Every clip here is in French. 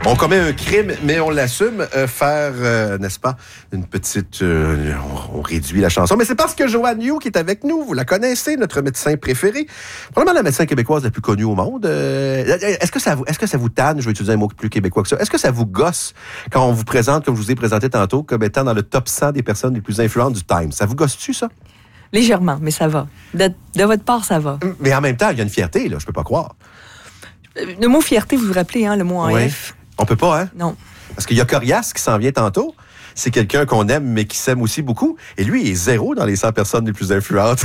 On commet un crime, mais on l'assume. N'est-ce pas, une petite... on réduit la chanson. Mais c'est parce que Joanne Yu qui est avec nous, vous la connaissez, notre médecin préféré. Probablement la médecin québécoise la plus connue au monde. Est-ce que ça vous tanne, je vais utiliser un mot plus québécois que ça, est-ce que ça vous gosse quand on vous présente, comme je vous ai présenté tantôt, comme étant dans le top 100 des personnes les plus influentes du Time? Ça vous gosse-tu, ça? Légèrement, mais ça va. De votre part, ça va. Mais en même temps, il y a une fierté, là, je peux pas croire. Le mot fierté, vous vous rappelez, hein, le mot en oui. F? On peut pas, hein? Non. Parce qu'il y a Corias qui s'en vient tantôt. C'est quelqu'un qu'on aime, mais qui s'aime aussi beaucoup. Et lui, il est 0 dans les 100 personnes les plus influentes.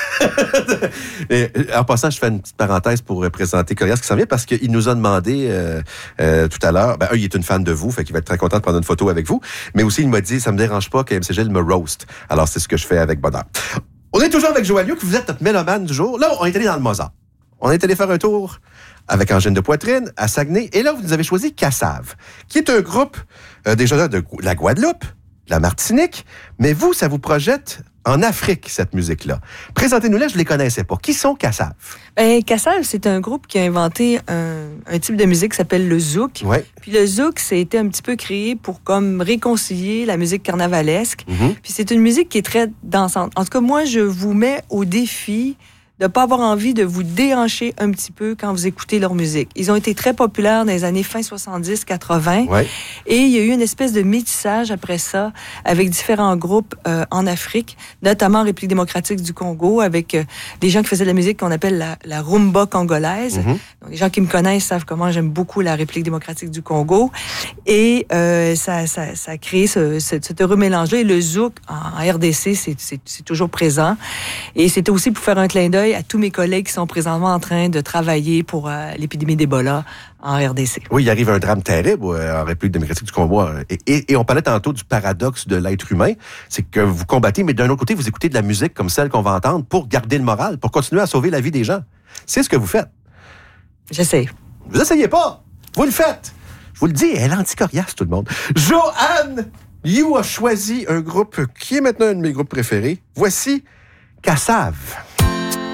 Et, en passant, je fais une petite parenthèse pour présenter Corias qui s'en vient parce qu'il nous a demandé tout à l'heure, il est une fan de vous, fait qu'il va être très content de prendre une photo avec vous. Mais aussi, il m'a dit, ça me dérange pas que MC Gilles me roast. Alors, c'est ce que je fais avec bonheur. On est toujours avec Joanne Yu, que vous êtes notre mélomane du jour. Là, on est allé dans le Mozart. On est allé faire un tour avec Angine de Poitrine à Saguenay. Et là, vous nous avez choisi Cassave, qui est un groupe des gens de la Guadeloupe, de la Martinique. Mais vous, ça vous projette en Afrique, cette musique-là. Présentez-nous-la, je ne les connaissais pas. Qui sont Cassave? Cassave, c'est un groupe qui a inventé un type de musique qui s'appelle le zouk. Ouais. Puis le zouk, ça a été un petit peu créé pour comme réconcilier la musique carnavalesque. Mm-hmm. Puis c'est une musique qui est très dansante. En tout cas, moi, je vous mets au défi de ne pas avoir envie de vous déhancher un petit peu quand vous écoutez leur musique. Ils ont été très populaires dans les années fin 70-80. Ouais. Et il y a eu une espèce de métissage après ça avec différents groupes en Afrique, notamment en République démocratique du Congo, avec des gens qui faisaient de la musique qu'on appelle la rumba congolaise. Mm-hmm. Donc, les gens qui me connaissent savent comment j'aime beaucoup la République démocratique du Congo. Et ça a créé cet heureux mélange-là. Et le zouk en RDC, c'est toujours présent. Et c'était aussi pour faire un clin d'œil à tous mes collègues qui sont présentement en train de travailler pour l'épidémie d'Ebola en RDC. Oui, il arrive un drame terrible en République démocratique du Congo. Et on parlait tantôt du paradoxe de l'être humain. C'est que vous combattez, mais d'un autre côté, vous écoutez de la musique comme celle qu'on va entendre pour garder le moral, pour continuer à sauver la vie des gens. C'est ce que vous faites. J'essaie. Vous essayez pas. Vous le faites. Je vous le dis, elle est anti-coriace, tout le monde. Joanne Yu a choisi un groupe qui est maintenant un de mes groupes préférés. Voici Cassave.